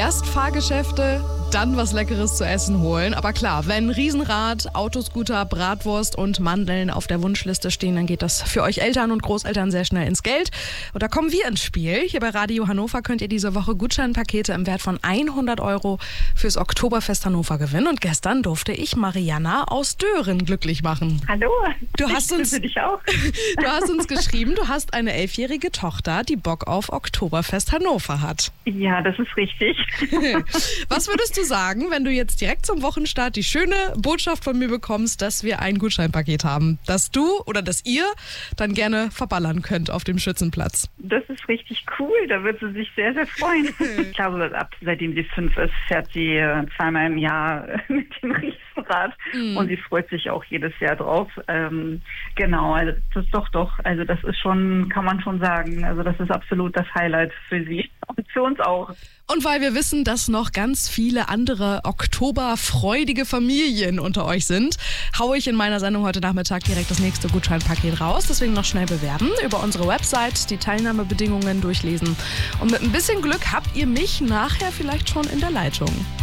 Erst Fahrgeschäfte, dann was Leckeres zu essen holen. Aber klar, wenn Riesenrad, Autoscooter, Bratwurst und Mandeln auf der Wunschliste stehen, dann geht das für euch Eltern und Großeltern sehr schnell ins Geld. Und da kommen wir ins Spiel. Hier bei Radio Hannover könnt ihr diese Woche Gutscheinpakete im Wert von 100 € fürs Oktoberfest Hannover gewinnen. Und gestern durfte ich Mariana aus Dören glücklich machen. Hallo, Du hast uns dich auch. Du hast uns geschrieben, du hast eine 11-jährige Tochter, die Bock auf Oktoberfest Hannover hat. Ja, das ist richtig. Was würdest du sagen, wenn du jetzt direkt zum Wochenstart die schöne Botschaft von mir bekommst, dass wir ein Gutscheinpaket haben, das du oder das ihr dann gerne verballern könnt auf dem Schützenplatz? Das ist richtig cool, da wird sie sich sehr, sehr freuen. Ich glaube, seitdem sie 5 ist, fährt sie zweimal im Jahr mit dem Riesenrad und sie freut sich auch jedes Jahr drauf. Genau, also das ist doch, also das ist schon, kann man schon sagen, also das ist absolut das Highlight für sie und für uns auch. Und weil wir wissen, dass noch ganz viele andere oktoberfreudige Familien unter euch sind, haue ich in meiner Sendung heute Nachmittag direkt das nächste Gutscheinpaket raus. Deswegen noch schnell bewerben, über unsere Website die Teilnahmebedingungen durchlesen. Und mit ein bisschen Glück habt ihr mich nachher vielleicht schon in der Leitung.